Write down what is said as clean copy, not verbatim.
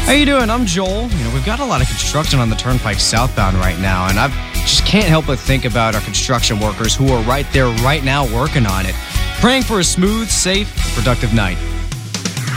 How you doing? I'm Joel. We've got a lot of construction on the Turnpike southbound right now, and I just can't help but think about our construction workers who are right there right now working on it, praying for a smooth, safe, productive night.